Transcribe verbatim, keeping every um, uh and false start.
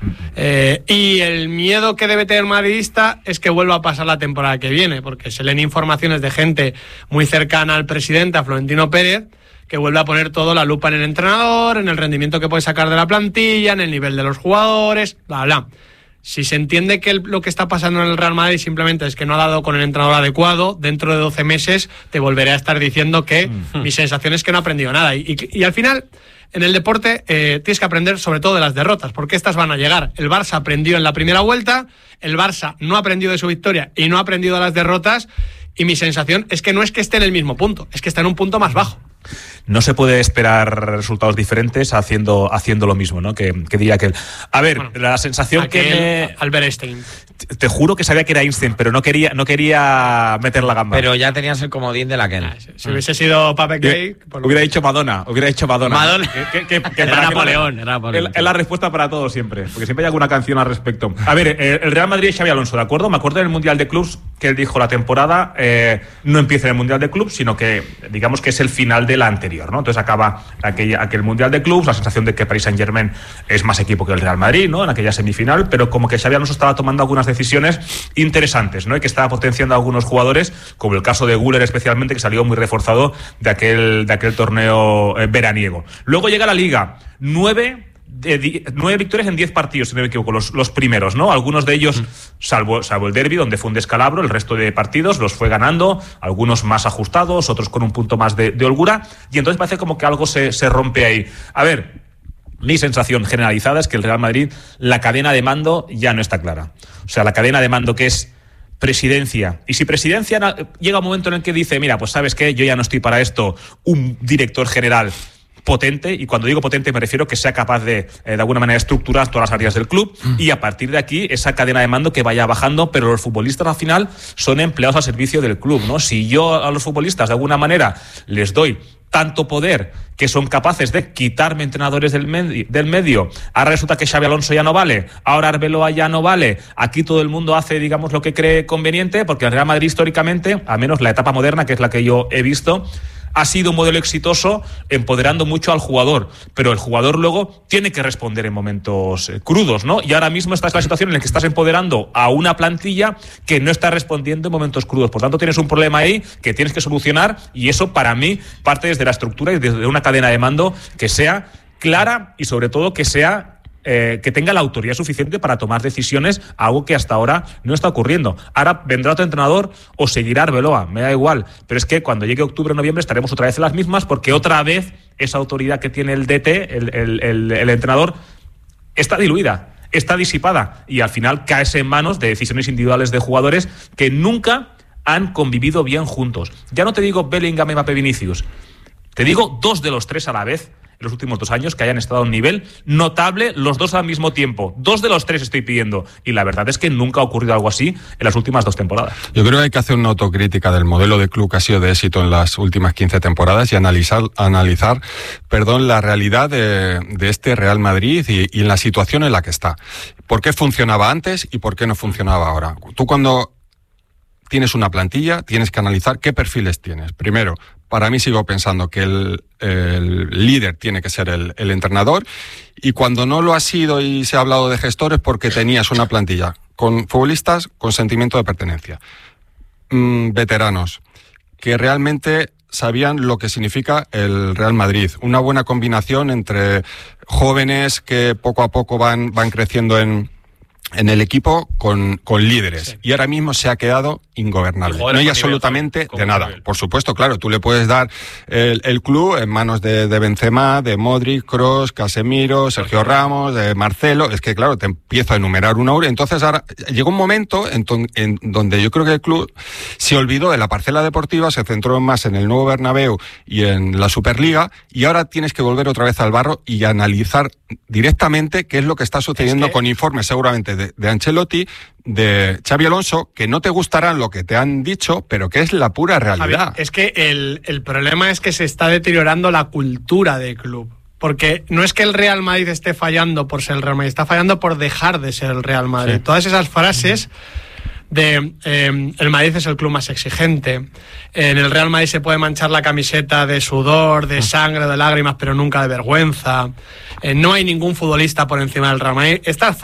Eh, y el miedo que debe tener el madridista es que vuelva a pasar la temporada que viene, porque se leen informaciones de gente muy cercana al presidente, a Florentino Pérez, que vuelve a poner todo la lupa en el entrenador, en el rendimiento que puede sacar de la plantilla, en el nivel de los jugadores, bla, bla. Si se entiende que el, lo que está pasando en el Real Madrid simplemente es que no ha dado con el entrenador adecuado, dentro de doce meses te volveré a estar diciendo que mm. mi sensación es que no ha aprendido nada. Y, y, y al final, en el deporte, eh, tienes que aprender sobre todo de las derrotas, porque estas van a llegar. El Barça aprendió en la primera vuelta, el Barça no ha aprendido de su victoria y no ha aprendido de las derrotas, y mi sensación es que no es que esté en el mismo punto, es que está en un punto más bajo. No se puede esperar resultados diferentes haciendo, haciendo lo mismo, ¿no? Que, que diría aquel. A ver, bueno, la sensación que me... Albert Einstein. Te, te juro que sabía que era Einstein, pero no quería, no quería meter la gamba. Pero ya tenías el comodín de la Ken. Ah, si, si hubiese sido Pape Gay... Hubiera dicho Madonna, hubiera dicho Madonna. Madonna. Que, que, que, era Napoleón. Era Napoleón. Es la respuesta para todo siempre, porque siempre hay alguna canción al respecto. A ver, el Real Madrid y Xabi Alonso, ¿de acuerdo? Me acuerdo del Mundial de Clubs que él dijo la temporada eh, no empieza en el Mundial de Clubs, sino que digamos que es el final de la anterior, ¿no? Entonces acaba aquella, aquel Mundial de Clubs, la sensación de que Paris Saint-Germain es más equipo que el Real Madrid, ¿no? En aquella semifinal, pero como que Xabi Alonso estaba tomando algunas decisiones interesantes, ¿no? Y que estaba potenciando a algunos jugadores, como el caso de Güler especialmente, que salió muy reforzado de aquel, de aquel torneo eh, veraniego. Luego llega la Liga, nueve... De die, nueve victorias en diez partidos, si no me equivoco, los, los primeros, ¿no? Algunos de ellos, salvo, salvo el derbi, donde fue un descalabro, el resto de partidos los fue ganando, algunos más ajustados, otros con un punto más de, de holgura, y entonces parece como que algo se, se rompe ahí. A ver, mi sensación generalizada es que el Real Madrid, la cadena de mando ya no está clara. O sea, la cadena de mando que es presidencia, y si presidencia llega un momento en el que dice, mira, pues sabes qué, yo ya no estoy para esto, un director general potente, y cuando digo potente me refiero que sea capaz de, eh, de alguna manera, estructurar todas las áreas del club, mm. y a partir de aquí esa cadena de mando que vaya bajando, pero los futbolistas al final son empleados al servicio del club, ¿no? Si yo a los futbolistas de alguna manera les doy tanto poder que son capaces de quitarme entrenadores del, med- del medio, ahora resulta que Xabi Alonso ya no vale, ahora Arbeloa ya no vale, aquí todo el mundo hace, digamos, lo que cree conveniente, porque el Real Madrid históricamente, al menos la etapa moderna, que es la que yo he visto, ha sido un modelo exitoso empoderando mucho al jugador, pero el jugador luego tiene que responder en momentos eh, crudos, ¿no? Y ahora mismo esta es la situación en la que estás empoderando a una plantilla que no está respondiendo en momentos crudos. Por tanto, tienes un problema ahí que tienes que solucionar, y eso para mí parte desde la estructura y desde una cadena de mando que sea clara y sobre todo que sea Eh, que tenga la autoridad suficiente para tomar decisiones, algo que hasta ahora no está ocurriendo. Ahora vendrá otro entrenador o seguirá Arbeloa, me da igual, pero es que cuando llegue octubre o noviembre estaremos otra vez en las mismas, porque otra vez esa autoridad que tiene el D T, el, el, el, el entrenador, está diluida, está disipada, y al final caes en manos de decisiones individuales de jugadores que nunca han convivido bien juntos. Ya no te digo Bellingham, Mbappé, Vinicius, te digo dos de los tres a la vez en los últimos dos años que hayan estado a un nivel notable, los dos al mismo tiempo. Dos de los tres estoy pidiendo, y la verdad es que nunca ha ocurrido algo así en las últimas dos temporadas. Yo creo que hay que hacer una autocrítica del modelo de club que ha sido de éxito en las últimas quince temporadas y analizar, analizar perdón, la realidad de, de este Real Madrid y, y en la situación en la que está. ¿Por qué funcionaba antes y por qué no funcionaba ahora? Tú, cuando tienes una plantilla, tienes que analizar qué perfiles tienes. Primero, para mí sigo pensando que el, el líder tiene que ser el, el entrenador, y cuando no lo ha sido y se ha hablado de gestores, porque tenías una plantilla con futbolistas con sentimiento de pertenencia, mm, veteranos, que realmente sabían lo que significa el Real Madrid. Una buena combinación entre jóvenes que poco a poco van, van creciendo en... en el equipo con, con líderes, sí. Y ahora mismo se ha quedado ingobernable. No hay absolutamente de nada. Nivel. Por supuesto, claro, tú le puedes dar el, el club en manos de, de Benzema, de Modric, Kroos, Casemiro, Sergio Ramos, de Marcelo. Es que, claro, te empiezo a enumerar una hora. Entonces ahora llegó un momento en, ton, en donde yo creo que el club se olvidó de la parcela deportiva, se centró más en el nuevo Bernabéu y en la Superliga, y ahora tienes que volver otra vez al barro y analizar directamente qué es lo que está sucediendo, es que... con informes seguramente de, de Ancelotti, de Xabi Alonso, que no te gustarán lo que te han dicho, pero que es la pura realidad. Javi, es que el, el problema es que se está deteriorando la cultura del club. Porque no es que el Real Madrid esté fallando por ser el Real Madrid, está fallando por dejar de ser el Real Madrid. Sí. Todas esas frases de eh, el Madrid es el club más exigente, en el Real Madrid se puede manchar la camiseta de sudor, de sangre, de lágrimas, pero nunca de vergüenza, eh, no hay ningún futbolista por encima del Real Madrid. Estas